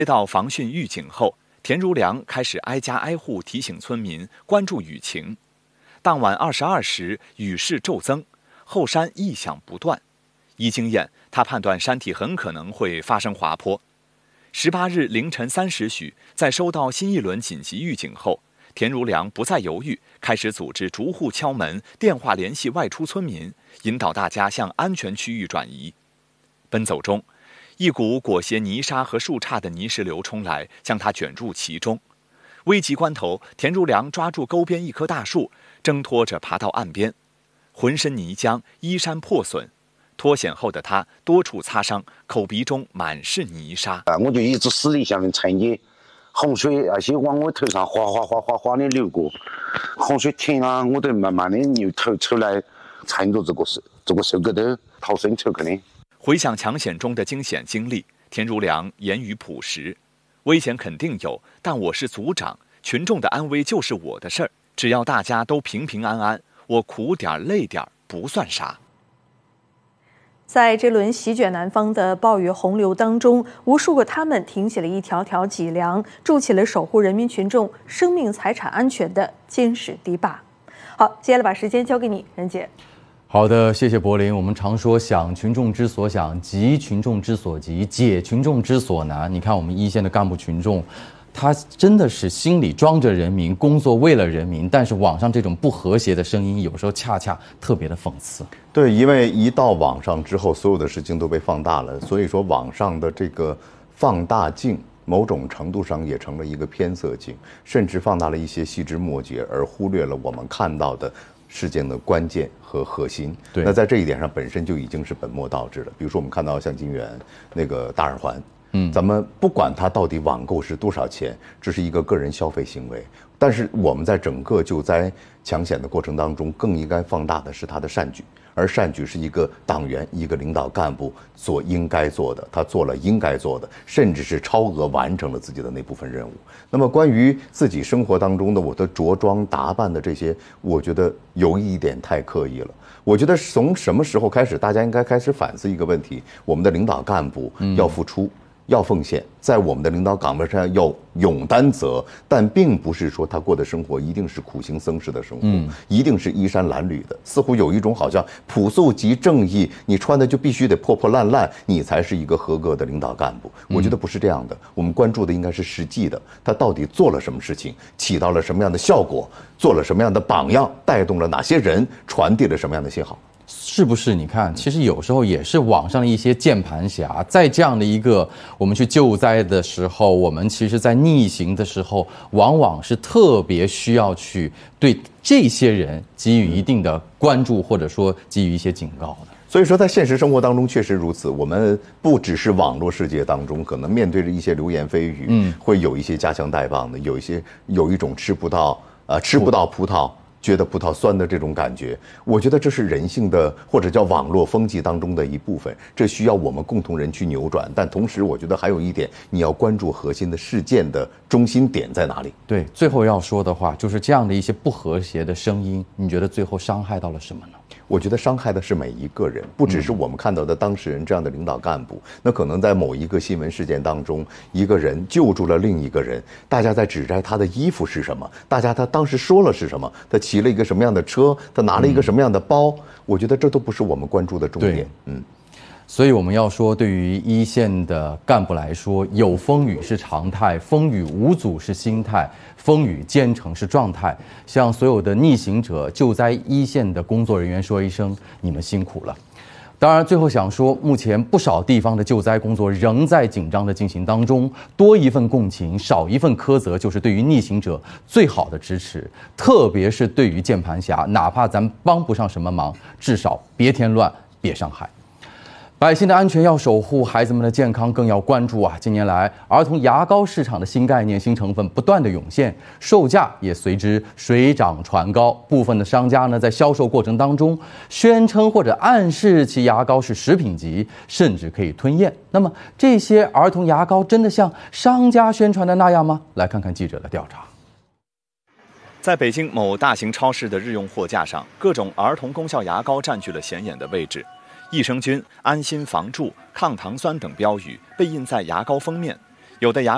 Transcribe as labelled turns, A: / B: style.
A: 接到防汛预警后，田如良开始挨家挨户提醒村民关注雨情。当晚22时，雨势骤增，后山异响不断。依经验，他判断山体很可能会发生滑坡。18日凌晨3时许，在收到新一轮紧急预警后，田如良不再犹豫，开始组织逐户敲门、电话联系外出村民，引导大家向安全区域转移。奔走中，一股裹挟泥沙和树杈的泥石流冲来，将他卷入其中。危急关头，田如良抓住沟边一棵大树，挣脱着爬到岸边，浑身泥浆，衣衫破损。脱险后的他多处擦伤，口鼻中满是泥沙。
B: 我就一直死里下面踩你，洪水那些往我头上哗的流过，洪水停了，我得慢慢的扭头出来，踩着这个手疙瘩逃生出去的。
A: 回想抢险中的惊险经历，田如良言语朴实：危险肯定有，但我是组长，群众的安危就是我的事儿，只要大家都平平安安，我苦点累点不算啥。
C: 在这轮席卷南方的暴雨洪流当中，无数个他们挺起了一条条脊梁，筑起了守护人民群众生命财产安全的坚实堤坝。好，接下来把时间交给你，任姐。
D: 好的，谢谢柏林。我们常说想群众之所想，急群众之所急，解群众之所难。你看我们一线的干部群众，他真的是心里装着人民，工作为了人民，但是网上这种不和谐的声音，有时候恰恰特别的讽刺。
E: 对，因为一到网上之后，所有的事情都被放大了，所以说网上的这个放大镜，某种程度上也成了一个偏色镜，甚至放大了一些细枝末节，而忽略了我们看到的事件的关键和核心。
D: 对，
E: 那在这一点上本身就已经是本末倒置了。比如说我们看到像金源那个大耳环，咱们不管它到底网购是多少钱，这是一个个人消费行为，但是我们在整个救灾抢险的过程当中，更应该放大的是它的善举。而善举是一个党员、一个领导干部所应该做的，他做了应该做的，甚至是超额完成了自己的那部分任务。那么关于自己生活当中的我的着装打扮的这些，我觉得有一点太刻意了。我觉得从什么时候开始，大家应该开始反思一个问题：我们的领导干部要付出。要奉献，在我们的领导岗位上要勇担责，但并不是说他过的生活一定是苦行僧式的生活，一定是衣衫褴褛的。似乎有一种好像朴素即正义，你穿的就必须得破破烂烂，你才是一个合格的领导干部。我觉得不是这样的，我们关注的应该是实际的，他到底做了什么事情，起到了什么样的效果，做了什么样的榜样，带动了哪些人，传递了什么样的信号。
D: 是不是？你看，其实有时候也是网上的一些键盘侠，在这样的一个我们去救灾的时候，我们其实在逆行的时候，往往是特别需要去对这些人给予一定的关注，或者说给予一些警告的。
E: 所以说，在现实生活当中确实如此。我们不只是网络世界当中，可能面对着一些流言蜚语，会有一些夹枪带棒的，有一种吃不到葡萄觉得葡萄酸的这种感觉，我觉得这是人性的或者叫网络风气当中的一部分，这需要我们共同人去扭转。但同时我觉得还有一点，你要关注核心的事件的中心点在哪里。
D: 对，最后要说的话就是这样的一些不和谐的声音，你觉得最后伤害到了什么呢？
E: 我觉得伤害的是每一个人，不只是我们看到的当事人这样的领导干部，那可能在某一个新闻事件当中，一个人救助了另一个人，大家在指摘他的衣服是什么，他当时说了是什么，他骑了一个什么样的车，他拿了一个什么样的包，我觉得这都不是我们关注的重点。
D: 所以我们要说，对于一线的干部来说，有风雨是常态，风雨无阻是心态，风雨兼程是状态。向所有的逆行者、救灾一线的工作人员说一声，你们辛苦了。当然，最后想说，目前不少地方的救灾工作仍在紧张的进行当中，多一份共情，少一份苛责，就是对于逆行者最好的支持。特别是对于键盘侠，哪怕咱帮不上什么忙，至少别添乱，别伤害。百姓的安全要守护，孩子们的健康更要关注啊！近年来，儿童牙膏市场的新概念、新成分不断的涌现，售价也随之水涨船高。部分的商家呢，在销售过程当中宣称或者暗示其牙膏是食品级，甚至可以吞咽。那么，这些儿童牙膏真的像商家宣传的那样吗？来看看记者的调查。
A: 在北京某大型超市的日用货架上，各种儿童功效牙膏占据了显眼的位置。益生菌、安心防蛀、抗糖酸等标语被印在牙膏封面，有的牙